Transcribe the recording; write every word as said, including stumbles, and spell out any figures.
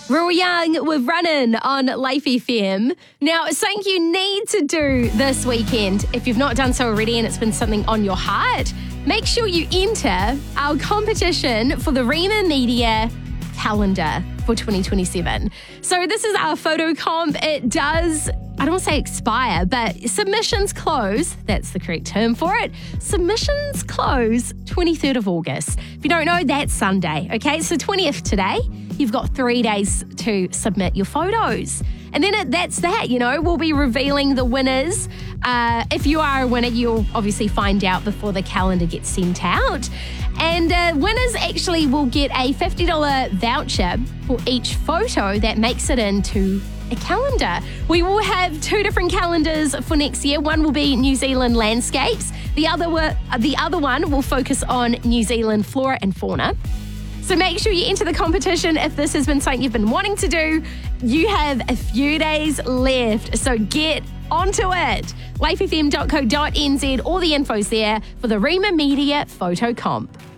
Real Young with Runnin' on Life F M. Now, something you need to do this weekend, if you've not done so already and it's been something on your heart, make sure you enter our competition for the Rima Media calendar for twenty twenty-seven. So this is our photo comp. It does, I don't want to say expire, but submissions close. That's the correct term for it. Submissions close twenty-third of August. If you don't know, that's Sunday. Okay, so twentieth today. You've got three days to submit your photos. And then it, that's that, you know, we'll be revealing the winners. Uh, if you are a winner, you'll obviously find out before the calendar gets sent out. And uh, winners actually will get a fifty dollars voucher for each photo that makes it into a calendar. We will have two different calendars for next year. One will be New Zealand landscapes. The other, were, the other one will focus on New Zealand flora and fauna. So make sure you enter the competition if this has been something you've been wanting to do. You have a few days left, so get onto it. life f m dot co dot n z, all the info's there for the Rima Media Photo Comp.